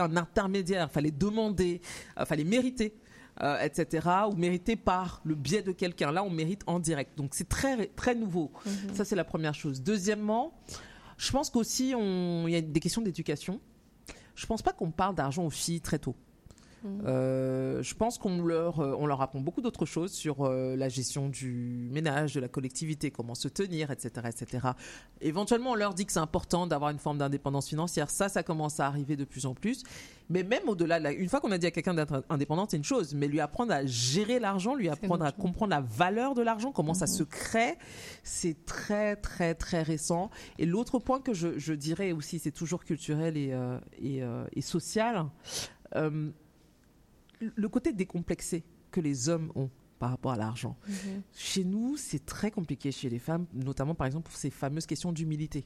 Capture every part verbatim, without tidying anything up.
un intermédiaire, il fallait demander, il euh, fallait mériter. Euh, et cetera, ou mérité par le biais de quelqu'un. Là, on mérite en direct. Donc, c'est très, très nouveau. Mm-hmm. Ça, c'est la première chose. Deuxièmement, je pense qu'aussi, on... il y a des questions d'éducation. Je ne pense pas qu'on parle d'argent aux filles très tôt. Mmh. Euh, je pense qu'on leur, on leur apprend beaucoup d'autres choses sur euh, la gestion du ménage, de la collectivité, comment se tenir, et cetera, et cetera. Éventuellement, on leur dit que c'est important d'avoir une forme d'indépendance financière. Ça, ça commence à arriver de plus en plus. Mais même au-delà, de la, une fois qu'on a dit à quelqu'un d'être indépendant, c'est une chose. Mais lui apprendre à gérer l'argent, lui apprendre à comprendre la valeur de l'argent, comment mmh. ça se crée, c'est très, très, très récent. Et l'autre point que je, je dirais aussi, c'est toujours culturel et, euh, et, euh, et social. Euh, le côté décomplexé que les hommes ont par rapport à l'argent. Mmh. Chez nous, c'est très compliqué chez les femmes, notamment par exemple pour ces fameuses questions d'humilité.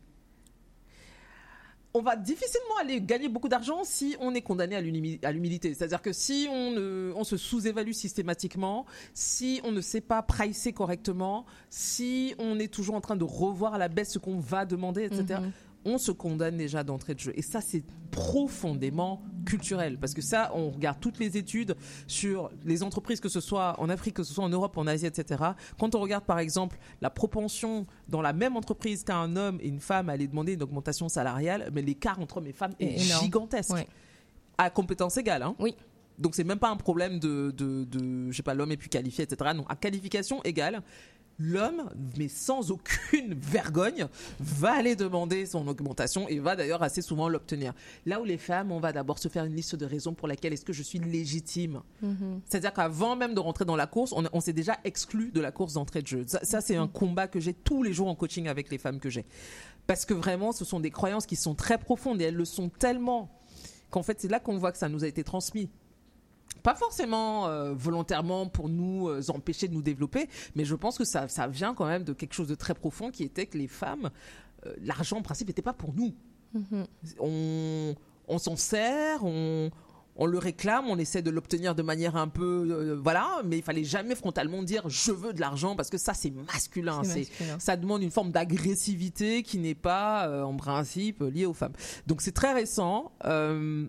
On va difficilement aller gagner beaucoup d'argent si on est condamné à l'humilité. C'est-à-dire que si on, ne, on se sous-évalue systématiquement, si on ne sait pas pricer correctement, si on est toujours en train de revoir à la baisse ce qu'on va demander, et cetera, mmh. on se condamne déjà d'entrée de jeu. Et ça, c'est profondément culturel. Parce que ça, on regarde toutes les études sur les entreprises, que ce soit en Afrique, que ce soit en Europe, en Asie, et cetera. Quand on regarde, par exemple, la propension dans la même entreprise qu'un homme et une femme à aller demander une augmentation salariale, mais l'écart entre hommes et femmes est, est gigantesque. Ouais. À compétence égale. Hein. Oui. Donc, c'est même pas un problème de, de, de, je sais pas, l'homme est plus qualifié, et cetera. Non, à qualification égale. L'homme, mais sans aucune vergogne, va aller demander son augmentation et va d'ailleurs assez souvent l'obtenir. Là où les femmes, on va d'abord se faire une liste de raisons pour lesquelles est-ce que je suis légitime. Mm-hmm. C'est-à-dire qu'avant même de rentrer dans la course, on, on s'est déjà exclu de la course d'entrée de jeu. Ça, ça c'est mm-hmm. un combat que j'ai tous les jours en coaching avec les femmes que j'ai. Parce que vraiment, ce sont des croyances qui sont très profondes et elles le sont tellement qu'en fait, c'est là qu'on voit que ça nous a été transmis. Pas forcément euh, volontairement pour nous euh, empêcher de nous développer, mais je pense que ça, ça vient quand même de quelque chose de très profond qui était que les femmes, euh, l'argent en principe n'était pas pour nous. Mm-hmm. On, on s'en sert, on, on le réclame, on essaie de l'obtenir de manière un peu... Euh, voilà, mais il fallait jamais frontalement dire « je veux de l'argent » parce que ça, c'est masculin. C'est masculin. Ça demande une forme d'agressivité qui n'est pas, euh, en principe, liée aux femmes. Donc, c'est très récent. Euh,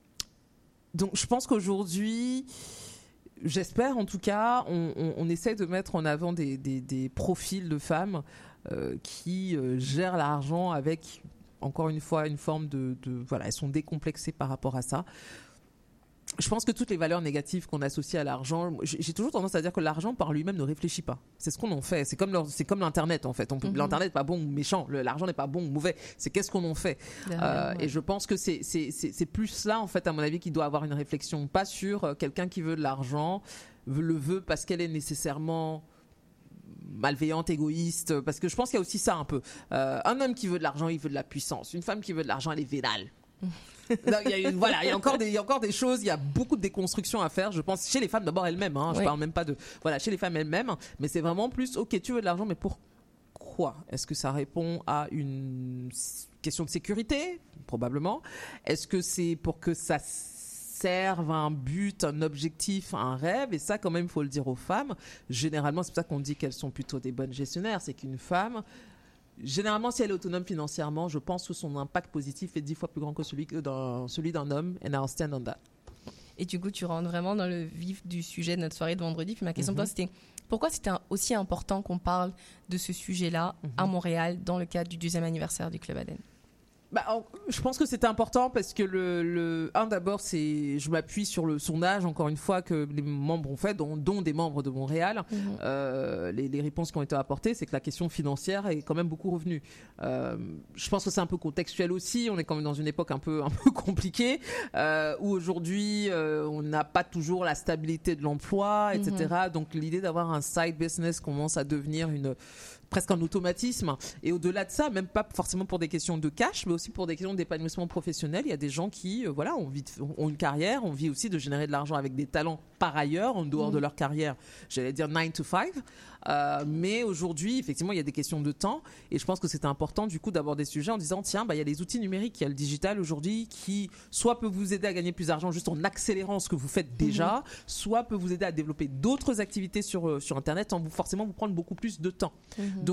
Donc, je pense qu'aujourd'hui, j'espère en tout cas, on, on, on essaie de mettre en avant des, des, des profils de femmes euh, qui euh, gèrent l'argent avec, encore une fois, une forme de, de... Voilà, elles sont décomplexées par rapport à ça. Je pense que toutes les valeurs négatives qu'on associe à l'argent, j'ai toujours tendance à dire que l'argent par lui-même ne réfléchit pas. C'est ce qu'on en fait. C'est comme, leur, c'est comme l'Internet en fait. On peut, mm-hmm. L'Internet n'est pas bon ou méchant. Le, l'argent n'est pas bon ou mauvais. C'est qu'est-ce qu'on en fait. Euh, ouais. Et je pense que c'est, c'est, c'est, c'est plus là en fait à mon avis qu'il doit avoir une réflexion. Pas sur euh, quelqu'un qui veut de l'argent, le veut parce qu'elle est nécessairement malveillante, égoïste. Parce que je pense qu'il y a aussi ça un peu. Euh, un homme qui veut de l'argent, il veut de la puissance. Une femme qui veut de l'argent, elle est vénale. Non, il y a une, voilà, il y a encore des, il y a encore des choses, il y a beaucoup de déconstruction à faire, je pense, chez les femmes d'abord elles-mêmes, hein, je oui. parle même pas de, voilà, chez les femmes elles-mêmes, mais c'est vraiment plus, ok, tu veux de l'argent, mais pourquoi? Est-ce que ça répond à une question de sécurité? Probablement. Est-ce que c'est pour que ça serve à un but, un objectif, un rêve? Et ça, quand même, il faut le dire aux femmes. Généralement, c'est pour ça qu'on dit qu'elles sont plutôt des bonnes gestionnaires, c'est qu'une femme, généralement, si elle est autonome financièrement, je pense que son impact positif est dix fois plus grand que celui, que dans, celui d'un homme. And I'll stand on that. Et du coup, tu rentres vraiment dans le vif du sujet de notre soirée de vendredi. Puis ma question mm-hmm. pour toi, c'était pourquoi c'était aussi important qu'on parle de ce sujet-là mm-hmm. à Montréal dans le cadre du deuxième anniversaire du Club Aden? Bah, je pense que c'était important parce que le, le un d'abord c'est je m'appuie sur le sondage encore une fois que les membres ont fait dont, dont des membres de Montréal mmh. euh, les, les réponses qui ont été apportées c'est que la question financière est quand même beaucoup revenue. Euh, je pense que c'est un peu contextuel aussi, on est quand même dans une époque un peu un peu compliquée euh, où aujourd'hui euh, on n'a pas toujours la stabilité de l'emploi, et cetera. Mmh. Donc l'idée d'avoir un side business commence à devenir une presque un automatisme. Et au-delà de ça, même pas forcément pour des questions de cash, mais aussi pour des questions d'épanouissement professionnel. Il y a des gens qui, euh, voilà, ont, envie de, ont une carrière, ont envie aussi de générer de l'argent avec des talents par ailleurs, en dehors mmh. de leur carrière. J'allais dire nine to five. Euh, mais aujourd'hui, effectivement, il y a des questions de temps. Et je pense que c'est important, du coup, d'aborder ce sujet en disant, tiens, bah, il y a les outils numériques, il y a le digital aujourd'hui qui, soit peut vous aider à gagner plus d'argent juste en accélérant ce que vous faites déjà, mmh. soit peut vous aider à développer d'autres activités sur, euh, sur Internet sans vous, forcément vous prendre beaucoup plus de temps. Mmh. Donc,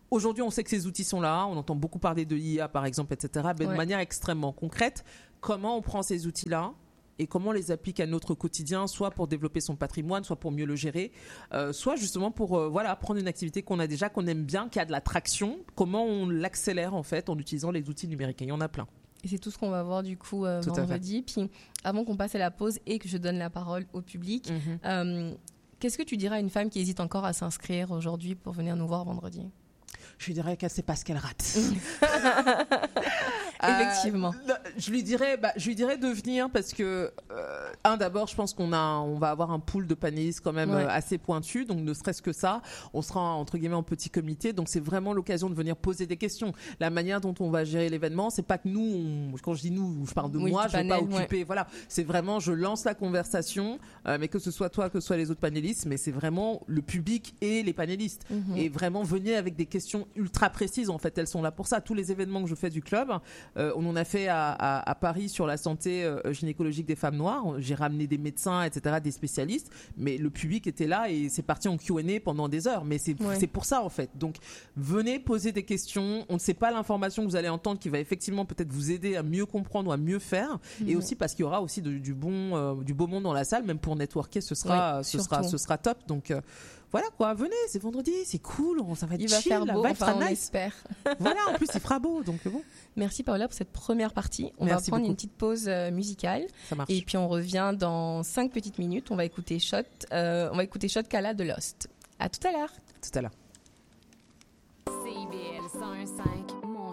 aujourd'hui, on sait que ces outils sont là. On entend beaucoup parler de l'I A, par exemple, et cetera. Mais ouais. de manière extrêmement concrète, comment on prend ces outils-là et comment on les applique à notre quotidien, soit pour développer son patrimoine, soit pour mieux le gérer, euh, soit justement pour euh, voilà, prendre une activité qu'on a déjà, qu'on aime bien, qui a de la traction. Comment on l'accélère en fait en utilisant les outils numériques. Et il y en a plein. Et c'est tout ce qu'on va voir du coup euh, vendredi. Puis avant qu'on passe à la pause et que je donne la parole au public, mm-hmm. euh, qu'est-ce que tu dirais à une femme qui hésite encore à s'inscrire aujourd'hui pour venir nous voir vendredi ? Je lui dirais qu'elle ne sait pas ce qu'elle rate. Effectivement. Euh, je lui dirais, bah, je lui dirais de venir parce que, euh, un, d'abord, je pense qu'on a, on va avoir un pool de panélistes quand même ouais. euh, assez pointu, donc ne serait-ce que ça, on sera entre guillemets en petit comité, donc c'est vraiment l'occasion de venir poser des questions. La manière dont on va gérer l'événement, c'est pas que nous, on, quand je dis nous, je parle de oui, moi, je ne vais pas occuper, ouais. voilà, c'est vraiment, je lance la conversation, euh, mais que ce soit toi, que ce soit les autres panélistes, mais c'est vraiment le public et les panélistes, mm-hmm. et vraiment venir avec des questions ultra précises. En fait, elles sont là pour ça. Tous les événements que je fais du club, euh, on en a fait à, à, à Paris sur la santé euh, gynécologique des femmes noires. J'ai ramené des médecins, et cetera, des spécialistes, mais le public était là et c'est parti en Q and A pendant des heures. Mais c'est, ouais. c'est pour ça en fait. Donc, venez poser des questions. On ne sait pas l'information que vous allez entendre qui va effectivement peut-être vous aider à mieux comprendre ou à mieux faire. Mmh. Et aussi parce qu'il y aura aussi de, du bon, euh, du beau monde dans la salle, même pour networker, ce sera, ouais, ce sera, ce sera top. Donc euh, voilà quoi, venez, c'est vendredi, c'est cool, ça va être il chill, va faire beau, la vibe enfin, sera on nice. Espère. Voilà, en plus il fera beau, donc bon. Merci Paola pour cette première partie. On Merci va prendre beaucoup. une petite pause euh, musicale. Ça marche. Et puis on revient dans cinq petites minutes. On va écouter Shot, euh, on va écouter Shot Kala de Lost. À tout à l'heure. Tout à l'heure. C I B L cent un virgule cinq